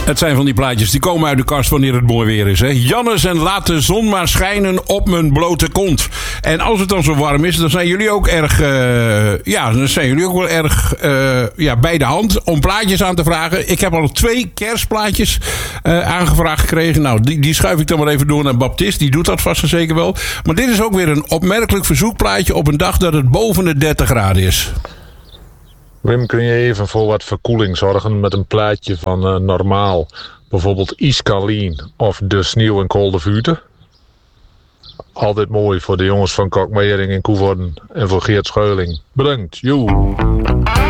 Het zijn van die plaatjes die komen uit de kast wanneer het mooi weer is. Hè? Jannes en laat de zon maar schijnen op mijn blote kont. En als het dan zo warm is, dan zijn jullie ook erg... dan zijn jullie ook wel erg bij de hand om plaatjes aan te vragen. Ik heb al 2 kerstplaatjes aangevraagd gekregen. Nou, die schuif ik dan maar even door naar Baptist. Die doet dat vast en zeker wel. Maar dit is ook weer een opmerkelijk verzoekplaatje op een dag dat het boven de 30 graden is. Wim, kun je even voor wat verkoeling zorgen met een plaatje van Normaal? Bijvoorbeeld Iskaleen of De Sneeuw en Kolde Vute. Altijd mooi voor de jongens van Kokmeiering in Koevoorden en voor Geert Scheuling. Bedankt, joe!